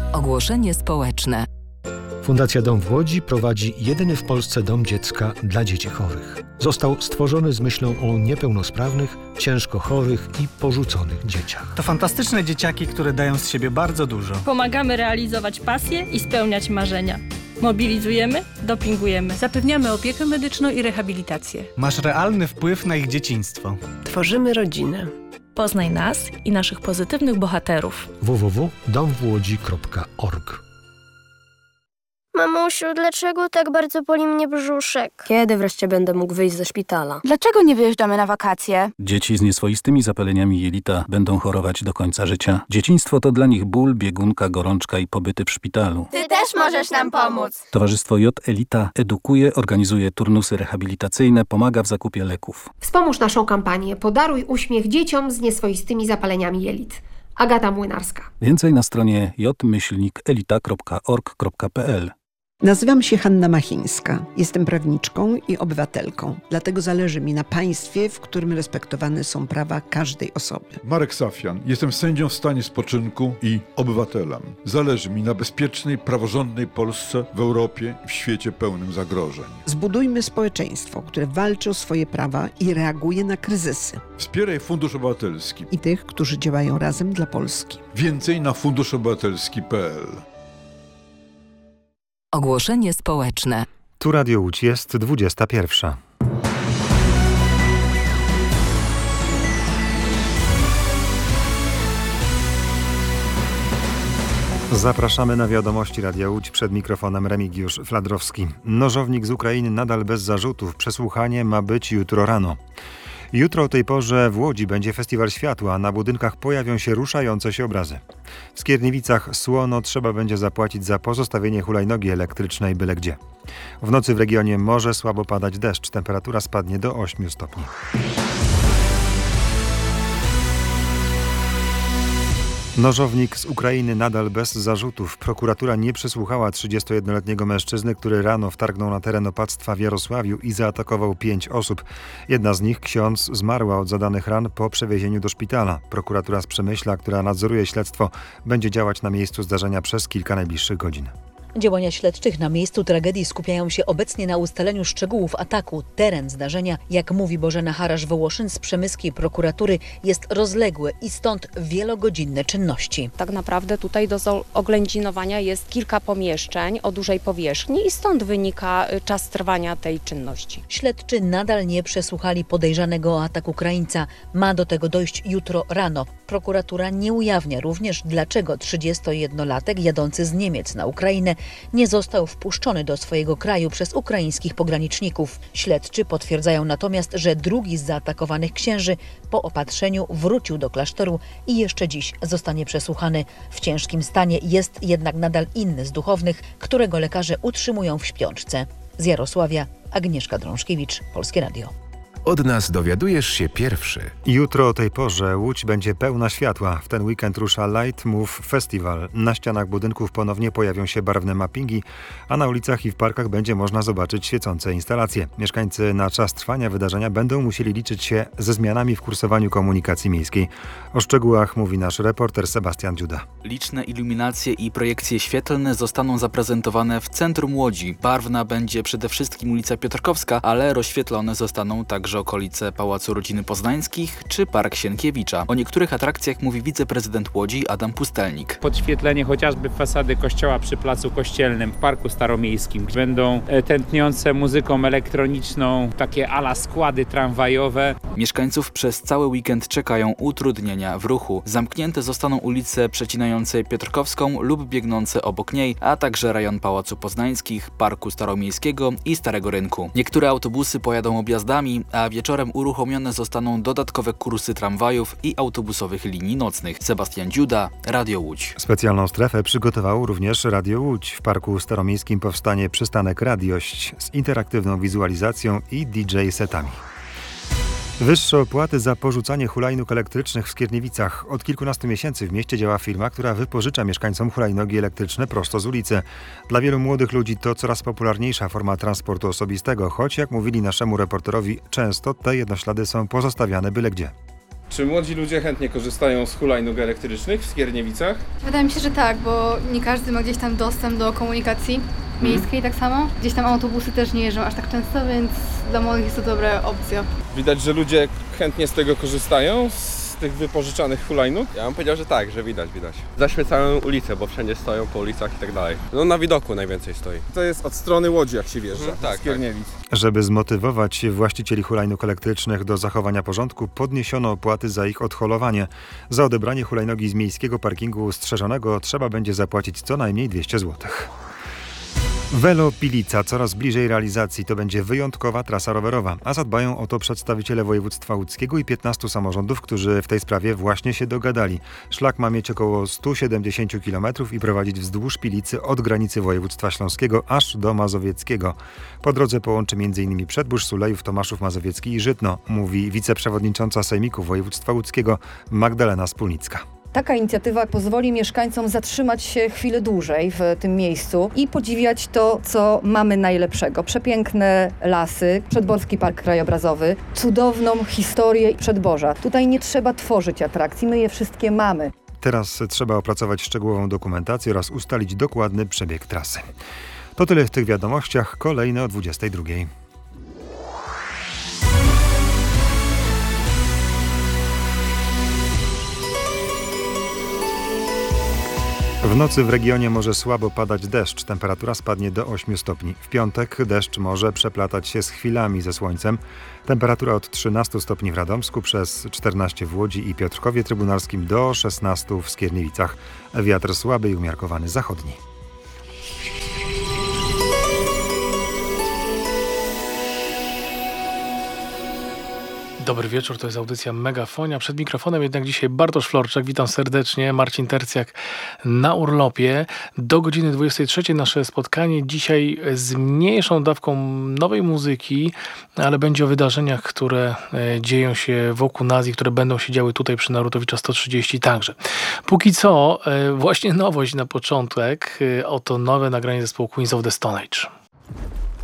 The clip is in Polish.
Ogłoszenie społeczne. Fundacja Dom w Łodzi prowadzi jedyny w Polsce dom dziecka dla dzieci chorych. Został stworzony z myślą o niepełnosprawnych, ciężko chorych i porzuconych dzieciach. To fantastyczne dzieciaki, które dają z siebie bardzo dużo. Pomagamy realizować pasje i spełniać marzenia. Mobilizujemy, dopingujemy. Zapewniamy opiekę medyczną i rehabilitację. Masz realny wpływ na ich dzieciństwo. Tworzymy rodzinę. Poznaj nas i naszych pozytywnych bohaterów. www.domwłodzi.org. Mamusiu, dlaczego tak bardzo boli mnie brzuszek? Kiedy wreszcie będę mógł wyjść ze szpitala? Dlaczego nie wyjeżdżamy na wakacje? Dzieci z nieswoistymi zapaleniami jelita będą chorować do końca życia. Dzieciństwo to dla nich ból, biegunka, gorączka i pobyty w szpitalu. Ty też możesz nam pomóc. Towarzystwo J Elita edukuje, organizuje turnusy rehabilitacyjne, pomaga w zakupie leków. Wspomóż naszą kampanię Podaruj uśmiech dzieciom z nieswoistymi zapaleniami jelit. Agata Młynarska. Więcej na stronie j-elita.org.pl. Nazywam się Hanna Machińska. Jestem prawniczką i obywatelką. Dlatego zależy mi na państwie, w którym respektowane są prawa każdej osoby. Marek Safian. Jestem sędzią w stanie spoczynku i obywatelem. Zależy mi na bezpiecznej, praworządnej Polsce w Europie i w świecie pełnym zagrożeń. Zbudujmy społeczeństwo, które walczy o swoje prawa i reaguje na kryzysy. Wspieraj Fundusz Obywatelski I tych, którzy działają razem dla Polski. Więcej na funduszobywatelski.pl. Ogłoszenie społeczne. Tu Radio Łódź, jest 21. Zapraszamy na wiadomości Radia Łódź, przed mikrofonem Remigiusz Fladrowski. Nożownik z Ukrainy nadal bez zarzutów. Przesłuchanie ma być jutro rano. Jutro o tej porze w Łodzi będzie Festiwal Światła, a na budynkach pojawią się ruszające się obrazy. W Skierniewicach słono trzeba będzie zapłacić za pozostawienie hulajnogi elektrycznej byle gdzie. W nocy w regionie może słabo padać deszcz, temperatura spadnie do 8 stopni. Nożownik z Ukrainy nadal bez zarzutów. Prokuratura nie przesłuchała 31-letniego mężczyzny, który rano wtargnął na teren opactwa w Jarosławiu i zaatakował 5 osób. Jedna z nich, ksiądz, zmarła od zadanych ran po przewiezieniu do szpitala. Prokuratura z Przemyśla, która nadzoruje śledztwo, będzie działać na miejscu zdarzenia przez kilka najbliższych godzin. Działania śledczych na miejscu tragedii skupiają się obecnie na ustaleniu szczegółów ataku. Teren zdarzenia, jak mówi Bożena Harasz-Wołoszyn z przemyskiej prokuratury, jest rozległy i stąd wielogodzinne czynności. Tak naprawdę tutaj do oględzinowania jest kilka pomieszczeń o dużej powierzchni i stąd wynika czas trwania tej czynności. Śledczy nadal nie przesłuchali podejrzanego o atak Ukraińca. Ma do tego dojść jutro rano. Prokuratura nie ujawnia również, dlaczego 31-latek jadący z Niemiec na Ukrainę nie został wpuszczony do swojego kraju przez ukraińskich pograniczników. Śledczy potwierdzają natomiast, że drugi z zaatakowanych księży po opatrzeniu wrócił do klasztoru i jeszcze dziś zostanie przesłuchany. W ciężkim stanie jest jednak nadal inny z duchownych, którego lekarze utrzymują w śpiączce. Z Jarosławia Agnieszka Drążkiewicz, Polskie Radio. Od nas dowiadujesz się pierwszy. Jutro o tej porze Łódź będzie pełna światła. W ten weekend rusza Light Move Festival. Na ścianach budynków ponownie pojawią się barwne mappingi, a na ulicach i w parkach będzie można zobaczyć świecące instalacje. Mieszkańcy na czas trwania wydarzenia będą musieli liczyć się ze zmianami w kursowaniu komunikacji miejskiej. O szczegółach mówi nasz reporter Sebastian Dziuda. Liczne iluminacje i projekcje świetlne zostaną zaprezentowane w centrum Łodzi. Barwna będzie przede wszystkim ulica Piotrkowska, ale rozświetlone zostaną także okolice Pałacu Rodziny Poznańskich czy Park Sienkiewicza. O niektórych atrakcjach mówi wiceprezydent Łodzi Adam Pustelnik. Podświetlenie chociażby fasady kościoła przy Placu Kościelnym w Parku Staromiejskim. Będą tętniące muzyką elektroniczną takie ala składy tramwajowe. Mieszkańców przez cały weekend czekają utrudnienia w ruchu. Zamknięte zostaną ulice przecinające Piotrkowską lub biegnące obok niej, a także rejon Pałacu Poznańskich, Parku Staromiejskiego i Starego Rynku. Niektóre autobusy pojadą objazdami, a wieczorem uruchomione zostaną dodatkowe kursy tramwajów i autobusowych linii nocnych. Sebastian Dziuda, Radio Łódź. Specjalną strefę przygotowało również Radio Łódź. W Parku Staromiejskim powstanie przystanek Radiość z interaktywną wizualizacją i DJ-setami. Wyższe opłaty za porzucanie hulajnóg elektrycznych w Skierniewicach. Od kilkunastu miesięcy w mieście działa firma, która wypożycza mieszkańcom hulajnogi elektryczne prosto z ulicy. Dla wielu młodych ludzi to coraz popularniejsza forma transportu osobistego, choć jak mówili naszemu reporterowi, często te jednoślady są pozostawiane byle gdzie. Czy młodzi ludzie chętnie korzystają z hulajnóg elektrycznych w Skierniewicach? Wydaje mi się, że tak, bo nie każdy ma gdzieś tam dostęp do komunikacji miejskiej tak samo. Gdzieś tam autobusy też nie jeżdżą aż tak często, więc dla młodych jest to dobra opcja. Widać, że ludzie chętnie z tego korzystają, z tych wypożyczanych hulajnóg? Ja bym powiedział, że tak, że widać. Zaświecają ulice, bo wszędzie stoją po ulicach i tak dalej. No na widoku najwięcej stoi. To jest od strony Łodzi, jak się wjeżdża, tak, z Skierniewic. Żeby zmotywować właścicieli hulajnóg elektrycznych do zachowania porządku, podniesiono opłaty za ich odholowanie. Za odebranie hulajnogi z miejskiego parkingu strzeżonego trzeba będzie zapłacić co najmniej 200 zł. Velo Pilica coraz bliżej realizacji. To będzie wyjątkowa trasa rowerowa, a zadbają o to przedstawiciele województwa łódzkiego i 15 samorządów, którzy w tej sprawie właśnie się dogadali. Szlak ma mieć około 170 km i prowadzić wzdłuż Pilicy od granicy województwa śląskiego aż do mazowieckiego. Po drodze połączy m.in. Przedbórz, Sulejów, Tomaszów Mazowiecki i Żytno, mówi wiceprzewodnicząca Sejmiku Województwa Łódzkiego Magdalena Spólnicka. Taka inicjatywa pozwoli mieszkańcom zatrzymać się chwilę dłużej w tym miejscu i podziwiać to, co mamy najlepszego. Przepiękne lasy, Przedborski Park Krajobrazowy, cudowną historię Przedborza. Tutaj nie trzeba tworzyć atrakcji, my je wszystkie mamy. Teraz trzeba opracować szczegółową dokumentację oraz ustalić dokładny przebieg trasy. To tyle w tych wiadomościach, kolejne o 22. W nocy w regionie może słabo padać deszcz. Temperatura spadnie do 8 stopni. W piątek deszcz może przeplatać się z chwilami ze słońcem. Temperatura od 13 stopni w Radomsku, przez 14 w Łodzi i Piotrkowie Trybunalskim do 16 w Skierniewicach. Wiatr słaby i umiarkowany zachodni. Dobry wieczór, to jest audycja Megafonia. Przed mikrofonem jednak dzisiaj Bartosz Florczak. Witam serdecznie. Marcin Tercjak na urlopie. Do godziny 23 nasze spotkanie. Dzisiaj z mniejszą dawką nowej muzyki, ale będzie o wydarzeniach, które dzieją się wokół nas i które będą się działy tutaj przy Narutowicza 130 także. Póki co, właśnie nowość na początek. Oto nowe nagranie zespołu Queens of the Stone Age.